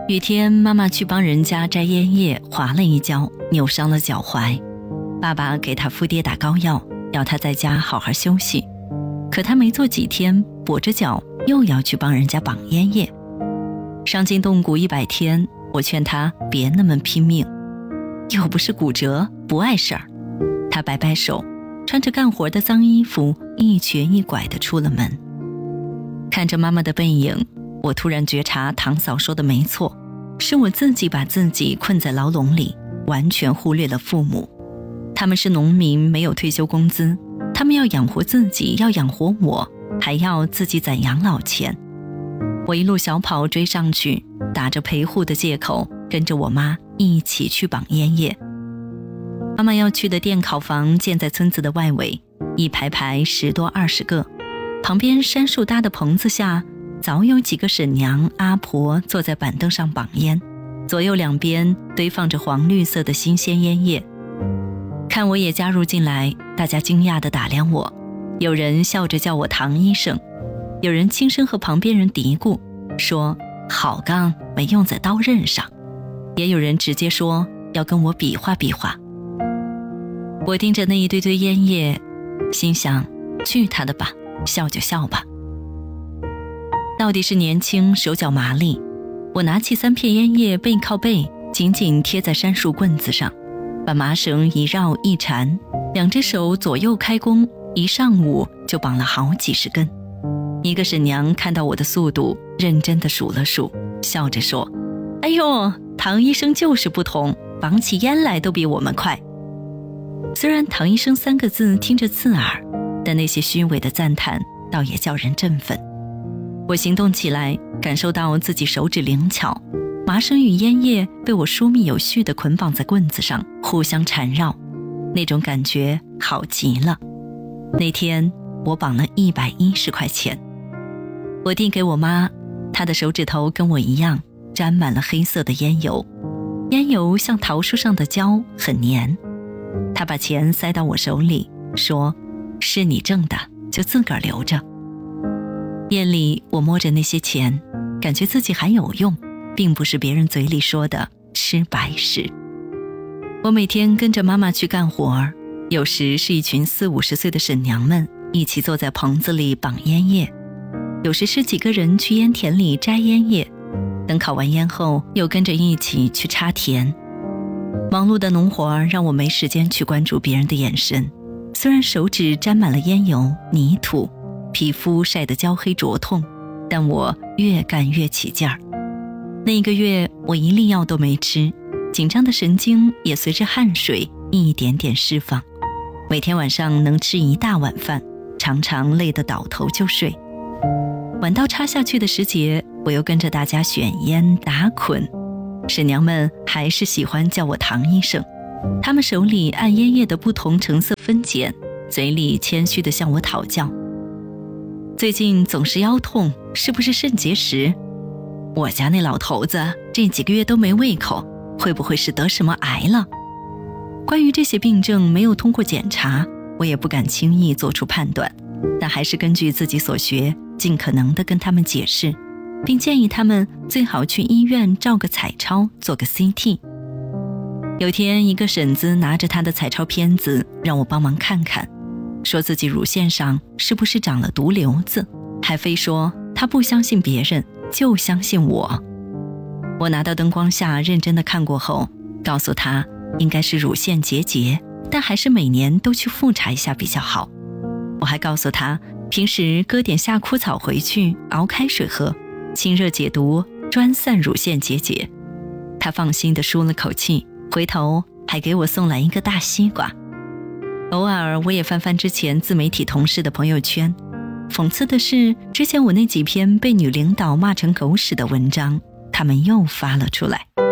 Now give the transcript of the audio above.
雨天，妈妈去帮人家摘烟叶，滑了一跤，扭伤了脚踝。爸爸给她敷跌打膏药，要她在家好好休息。可她没做几天，跛着脚又要去帮人家绑烟叶。伤筋动骨100天，我劝她别那么拼命，又不是骨折，不碍事儿。她摆摆手，穿着干活的脏衣服，一瘸一拐地出了门。看着妈妈的背影，我突然觉察堂嫂说的没错，是我自己把自己困在牢笼里，完全忽略了父母。他们是农民，没有退休工资，他们要养活自己，要养活我，还要自己攒养老钱。我一路小跑追上去，打着陪护的借口，跟着我妈一起去绑烟叶。妈妈要去的电烤房建在村子的外围，一排排10多20个，旁边杉树搭的棚子下，早有几个婶娘阿婆坐在板凳上绑烟，左右两边堆放着黄绿色的新鲜烟叶。看我也加入进来，大家惊讶地打量我，有人笑着叫我唐医生，有人轻声和旁边人嘀咕说好杠没用在刀刃上，也有人直接说要跟我比划比划。我盯着那一堆堆烟叶，心想去他的吧，笑就笑吧。到底是年轻，手脚麻利，我拿起3片烟叶背靠背，紧紧贴在杉树棍子上，把麻绳一绕一缠，2只手左右开弓，一上午就绑了好几10根。一个婶娘看到我的速度，认真地数了数，笑着说：哎呦，唐医生就是不同，绑起烟来都比我们快。虽然唐医生3个字听着刺耳，但那些虚伪的赞叹倒也叫人振奋。我行动起来，感受到自己手指灵巧，麻绳与烟叶被我疏密有序地捆绑在棍子上，互相缠绕，那种感觉好极了。那天我绑了110块钱，我递给我妈，她的手指头跟我一样沾满了黑色的烟油，烟油像桃树上的胶，很黏。她把钱塞到我手里，说是你挣的，就自个儿留着。夜里我摸着那些钱，感觉自己还有用，并不是别人嘴里说的吃白食。我每天跟着妈妈去干活，有时是一群40、50岁的婶娘们一起坐在棚子里绑烟叶，有时是几个人去烟田里摘烟叶，等烤完烟后又跟着一起去插田。忙碌的农活让我没时间去关注别人的眼神，虽然手指沾满了烟油泥土，皮肤晒得焦黑灼痛，但我越干越起劲儿。那1个月我一粒药都没吃，紧张的神经也随着汗水一点点释放，每天晚上能吃1大碗饭，常常累得倒头就睡。晚到插下去的时节，我又跟着大家选烟打捆，婶娘们还是喜欢叫我唐医生，她们手里按烟叶的不同成色分拣，嘴里谦虚地向我讨教。最近总是腰痛，是不是肾结石？我家那老头子这几个月都没胃口，会不会是得什么癌了？关于这些病症没有通过检查，我也不敢轻易做出判断，但还是根据自己所学，尽可能地跟他们解释，并建议他们最好去医院照个彩超，做个 CT。 有天一个婶子拿着她的彩超片子让我帮忙看看，说自己乳腺上是不是长了毒瘤子，还非说她不相信别人，就相信我。我拿到灯光下认真地看过后，告诉她应该是乳腺结节，但还是每年都去复查一下比较好。我还告诉她平时割点夏枯草回去熬开水喝，清热解毒，专散乳腺结节。她放心地舒了口气，回头还给我送来一个大西瓜。偶尔我也翻翻之前自媒体同事的朋友圈，讽刺的是，之前我那几篇被女领导骂成狗屎的文章，他们又发了出来。